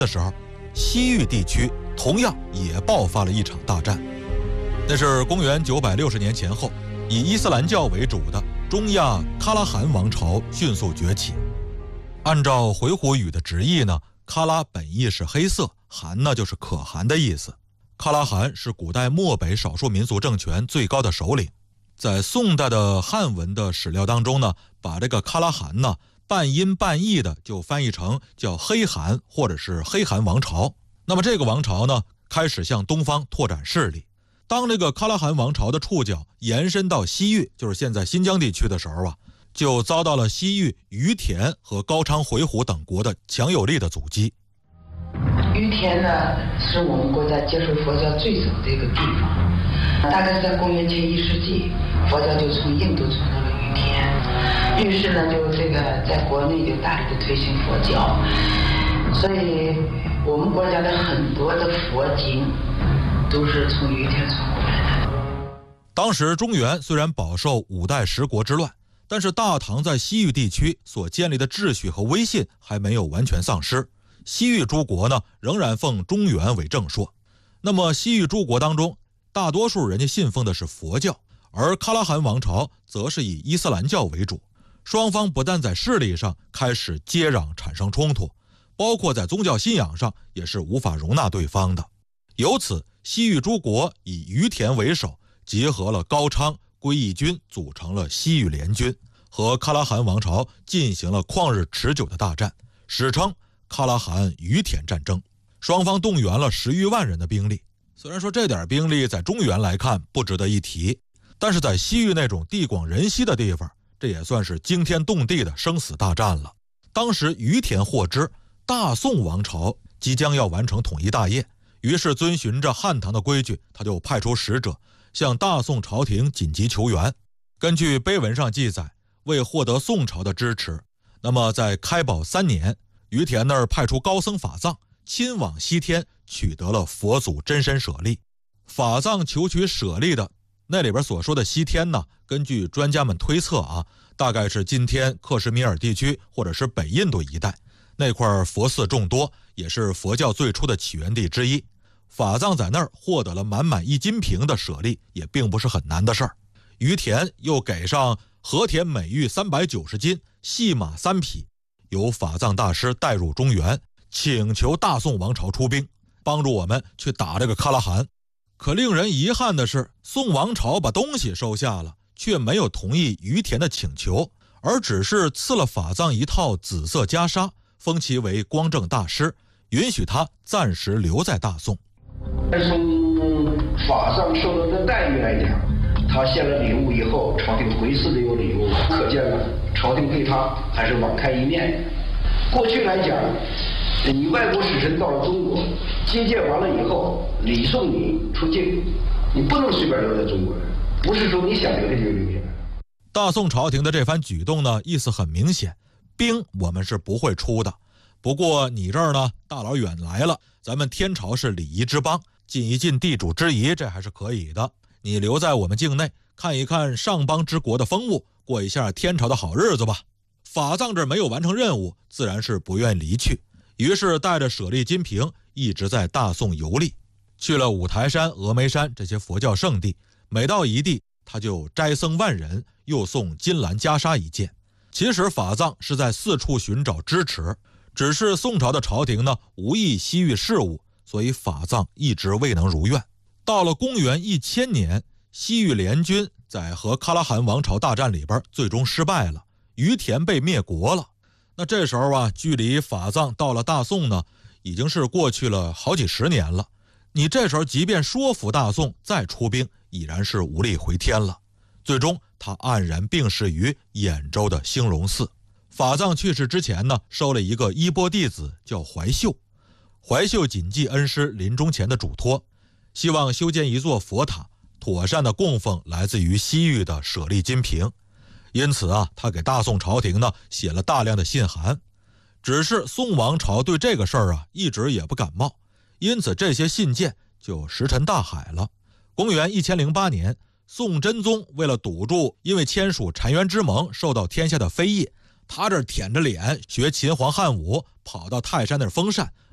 的时候，西域地区同样也爆发了一场大战。那是公元960年前后，以伊斯兰教为主的中亚喀拉汗王朝迅速崛起。按照回鹘语的直译呢，喀拉本意是黑色，汗呢就是可汗的意思。喀拉汗是古代漠北少数民族政权最高的首领。在宋代的汉文的史料当中呢，把这个喀拉汗呢半音半译的就翻译成叫黑汗或者是黑汗王朝。那么这个王朝呢，开始向东方拓展势力。当这个喀拉汗王朝的触角延伸到西域，就是现在新疆地区的时候啊，就遭到了西域于田和高昌回鹘等国的强有力的阻击。 于田呢，是我们国家接受佛教最早的一个地方，大概是在公元前1世纪，佛教就从印度传到了于田，于是呢，就这个在国内就大力的推行佛教，所以我们国家的很多的佛经都是从于田传过来的。 当时中原虽然饱受5代10国之乱，但是大唐在西域地区所建立的秩序和威信还没有完全丧失。西域诸国呢，仍然奉中原为正朔。那么西域诸国当中，大多数人家信奉的是佛教，而喀拉汗王朝则是以伊斯兰教为主。双方不但在势力上开始接壤产生冲突，包括在宗教信仰上也是无法容纳对方的。由此，西域诸国以于田为首，结合了高昌、归义军，组成了西域联军，和喀拉汗王朝进行了旷日持久的大战，史称喀拉汗于田战争。双方动员了10余万人的兵力。虽然说这点兵力在中原来看不值得一提，但是在西域那种地广人稀的地方，这也算是惊天动地的生死大战了。当时于田获知大宋王朝即将要完成统一大业，于是遵循着汉唐的规矩，他就派出使者向大宋朝廷紧急求援。根据碑文上记载，为获得宋朝的支持，那么在开宝3年，于田那儿派出高僧法藏亲往西天，取得了佛祖真身舍利。法藏求取舍利的那里边所说的西天呢，根据专家们推测啊，大概是今天克什米尔地区或者是北印度一带，那块佛寺众多，也是佛教最初的起源地之一。法藏在那儿获得了满满1金瓶的舍利，也并不是很难的事儿。于田又给上和田美玉390斤，细马3匹，由法藏大师带入中原，请求大宋王朝出兵，帮助我们去打这个喀拉汗。可令人遗憾的是，宋王朝把东西收下了，却没有同意于田的请求，而只是赐了法藏一套紫色袈裟，封其为光正大师，允许他暂时留在大宋。 从法藏受到的待遇来讲，他献了礼物以后，朝廷回赐的有理由，可见了朝廷对他还是网开一面。过去来讲，你外国使臣到了中国，接见完了以后，礼送你出境，你不能随便留在中国，不是说你想留下就留下来。 大宋朝廷的这番举动呢，意思很明显，兵我们是不会出的，不过你这儿呢，大老远来了，咱们天朝是礼仪之邦，尽一尽地主之谊，这还是可以的。你留在我们境内，看一看上邦之国的风物，过一下天朝的好日子吧。法藏这没有完成任务，自然是不愿离去，于是带着舍利金瓶一直在大宋游历，去了五台山、峨眉山这些佛教圣地，每到一地他就斋僧万人，又送金兰袈裟1件。其实法藏是在四处寻找支持，只是宋朝的朝廷呢无意西域事务，所以法藏一直未能如愿。到了公元1000年，西域联军在和喀拉汗王朝大战里边最终失败了，于田被灭国了。那这时候啊，距离法藏到了大宋呢，已经是过去了好几十年了。你这时候即便说服大宋再出兵，已然是无力回天了。最终他黯然病逝于兖州的兴隆寺。法藏去世之前呢，收了一个衣钵弟子叫怀秀。怀秀谨记恩师临终前的嘱托，希望修建一座佛塔，妥善的供奉来自于西域的舍利金瓶。因此啊，他给大宋朝廷呢写了大量的信函。只是宋王朝对这个事儿啊一直也不感冒，因此这些信件就石沉大海了。公元1008年，宋真宗为了堵住因为签署澶渊之盟受到天下的非议，他这舔着脸学秦皇汉武，跑到泰山那儿封禅，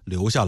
留下了